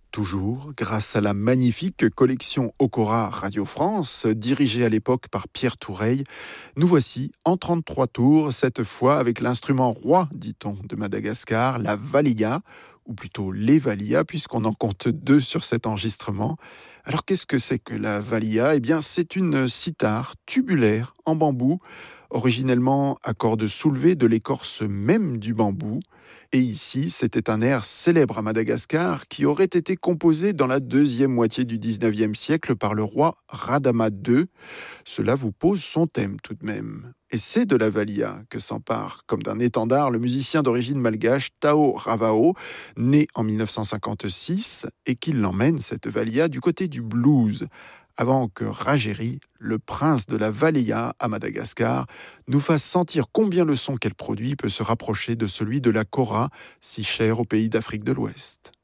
Toujours grâce à la magnifique collection Okora Radio France, dirigée à l'époque par Pierre Toureille, nous voici en 33 tours, cette fois avec l'instrument roi, dit-on, de Madagascar, la valiya, ou plutôt les valiyas, puisqu'on en compte deux sur cet enregistrement. Alors qu'est-ce que c'est que la valiya ? Eh bien, c'est une cithare tubulaire en bambou, originellement à cordes soulevées de l'écorce même du bambou. Et ici, c'était un air célèbre à Madagascar qui aurait été composé dans la deuxième moitié du 19e siècle par le roi Radama II. Cela vous pose son thème tout de même. Et c'est de la valiya que s'empare, comme d'un étendard, le musicien d'origine malgache Tao Ravao, né en 1956, et qui l'emmène, cette valiya, du côté du blues, avant que Ragéry, le prince de la valiya à Madagascar, nous fasse sentir combien le son qu'elle produit peut se rapprocher de celui de la kora, si cher au pays d'Afrique de l'Ouest.